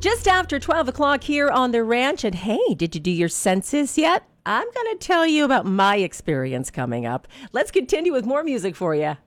Just after 12 o'clock here on the ranch. And hey, did you do your census yet? I'm going to tell you about my experience coming up. Let's continue with more music for you.